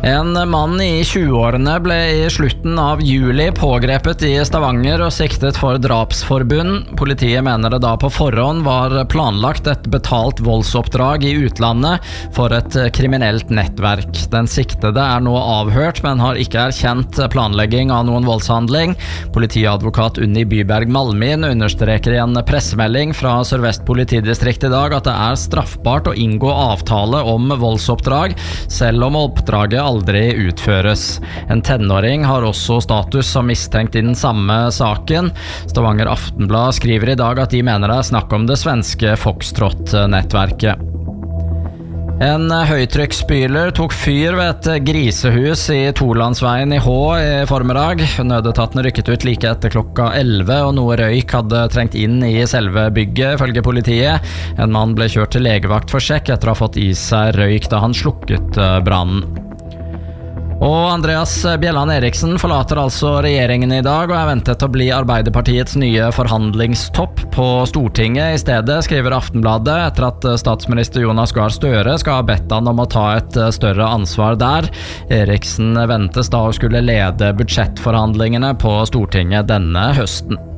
En mann i 20-årene ble i slutten av juli pågrepet i Stavanger og siktet for drapsforbund. Politiet mener det da på forhånd var planlagt et betalt voldsoppdrag i utlandet for et kriminelt nettverk. Den siktede er nå avhørt, men har ikke erkjent planlegging av noen voldshandling. Politiadvokat Unni Byberg Malmin understreker i en pressemelding fra Sør-Vest politidistrikt i dag at det er straffbart å inngå avtale om voldsoppdrag, selv om oppdraget aldri utføres. En tenåring har også status som mistenkt i den samme saken. Stavanger Aftenblad skriver i dag at de mener det er snakk om det svenske Foxtrot-nettverket. En høytrykksspyler tok fyr ved et grisehus i Tolandsveien i Hå i formiddag. Nødetatene rykket ut like etter klokka 11, og noe røyk hadde trengt inn i selve bygget, følge politiet. En mann ble kjørt til legevakt for sjekk etter å ha fått i seg røyk da han slukket brannen. Og Andreas Bjelland Eriksen forlater altså regjeringen i dag og er ventet til å bli Arbeiderpartiets nye forhandlingstopp på Stortinget. I stedet skriver Aftenbladet etter at statsminister Jonas Gahr Støre skal ha bedt han om å ta et større ansvar der. Eriksen ventes da å skulle lede budsjettforhandlingene på Stortinget denne høsten.